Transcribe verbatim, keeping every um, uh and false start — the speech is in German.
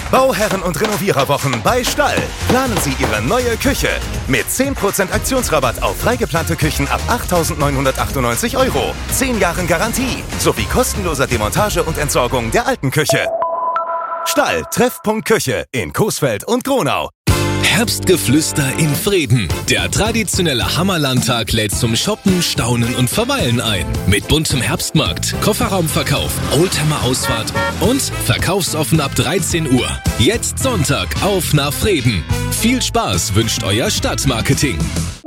Bauherren- und Renoviererwochen bei Stall. Planen Sie Ihre neue Küche. Mit zehn Prozent Aktionsrabatt auf freigeplante Küchen ab achttausendneunhundertachtundneunzig Euro. zehn Jahren Garantie. Sowie kostenloser Demontage und Entsorgung der alten Küche. Stall, Treffpunkt Küche in Coesfeld und Gronau. Herbstgeflüster in Vreden. Der traditionelle Hammerlandtag lädt zum Shoppen, Staunen und Verweilen ein. Mit buntem Herbstmarkt, Kofferraumverkauf, Oldtimer-Ausfahrt und verkaufsoffen ab dreizehn Uhr. Jetzt Sonntag auf nach Vreden. Viel Spaß wünscht euer Stadtmarketing.